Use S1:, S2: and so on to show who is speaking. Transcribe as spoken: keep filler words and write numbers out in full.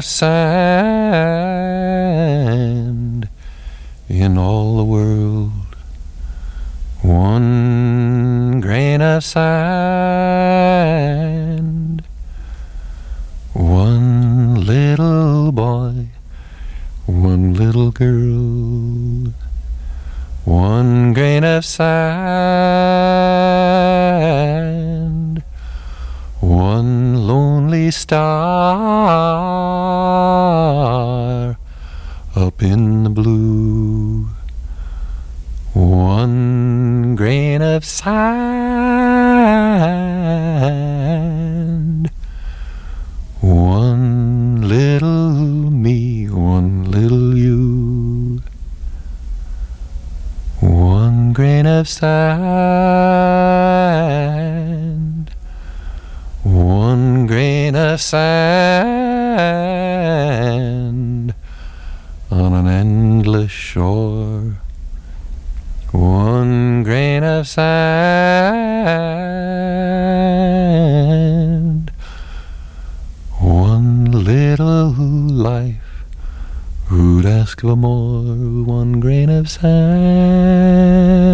S1: of sand in all the world. One grain of sand. One little boy, one little girl. One grain of sand. One lonely star up in the blue. One grain of sand. One little me, one little you. One grain of sand. One grain of sand on an endless shore. One grain of sand. One little life. Who'd ask for more? One grain of sand.